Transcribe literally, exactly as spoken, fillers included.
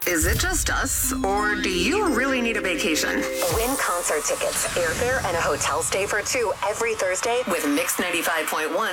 Is it just us, or do you really need a vacation? Win concert tickets, airfare, and a hotel stay for two every Thursday with Mix ninety-five point one.